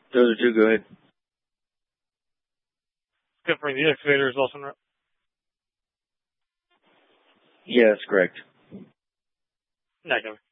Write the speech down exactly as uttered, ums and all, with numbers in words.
Those are two good. Confirming the excavator is also in route. Yeah, that's correct. Negative.